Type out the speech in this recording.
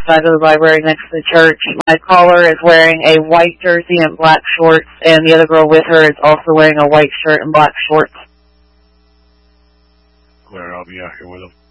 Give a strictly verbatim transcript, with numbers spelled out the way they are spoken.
side of the library next to the church. My caller is wearing a white jersey and black shorts, and the other girl with her is also wearing a white shirt and black shorts. Claire, I'll be out here with them.